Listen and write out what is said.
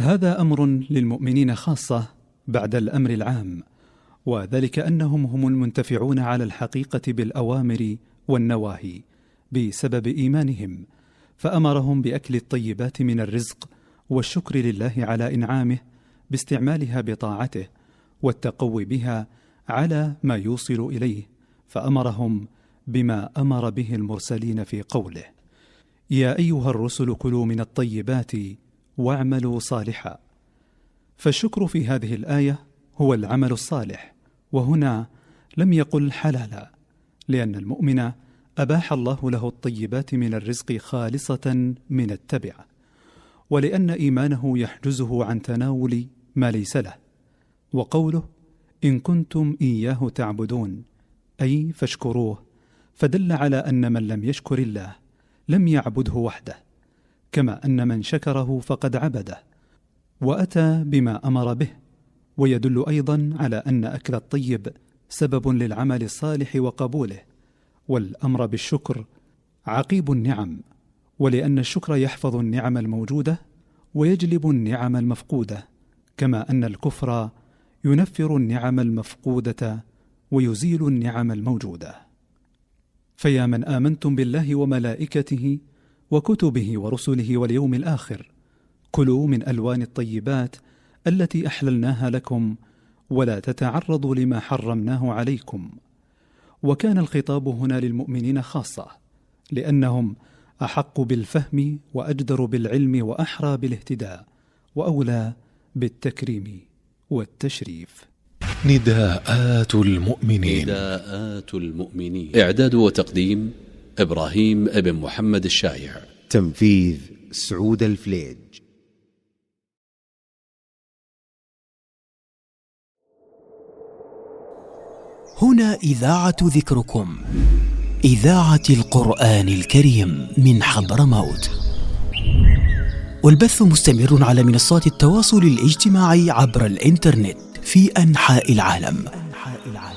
هذا أمر للمؤمنين خاصة بعد الأمر العام، وذلك أنهم هم المنتفعون على الحقيقة بالأوامر والنواهي بسبب إيمانهم، فأمرهم بأكل الطيبات من الرزق والشكر لله على إنعامه باستعمالها بطاعته والتقوي بها على ما يوصل إليه، فأمرهم بما أمر به المرسلين في قوله: يا أيها الرسل كلوا من الطيبات واعملوا صالحا. فالشكر في هذه الآية هو العمل الصالح، وهنا لم يقل حلالا، لأن المؤمن أباح الله له الطيبات من الرزق خالصة من التبع، ولأن إيمانه يحجزه عن تناول ما ليس له. وقوله إن كنتم إياه تعبدون أي فاشكروه، فدل على أن من لم يشكر الله لم يعبده وحده، كما أن من شكره فقد عبده وأتى بما أمر به. ويدل أيضا على أن أكل الطيب سبب للعمل الصالح وقبوله، والأمر بالشكر عقيب النعم، ولأن الشكر يحفظ النعم الموجودة ويجلب النعم المفقودة، كما أن الكفر ينفر النعم المفقودة ويزيل النعم الموجودة. فيا من آمنتم بالله وملائكته وكتبه ورسله واليوم الآخر، كلوا من ألوان الطيبات التي أحللناها لكم، ولا تتعرضوا لما حرمناه عليكم. وكان الخطاب هنا للمؤمنين خاصة، لأنهم أحق بالفهم وأجدر بالعلم وأحرى بالاهتداء وأولى بالتكريم والتشريف. نداءات المؤمنين. نداءات المؤمنين. إعداد وتقديم إبراهيم بن محمد الشايع. تنفيذ سعود الفليج. هنا إذاعة ذكركم، إذاعة القرآن الكريم من حضرموت، والبث مستمر على منصات التواصل الاجتماعي عبر الإنترنت في أنحاء العالم.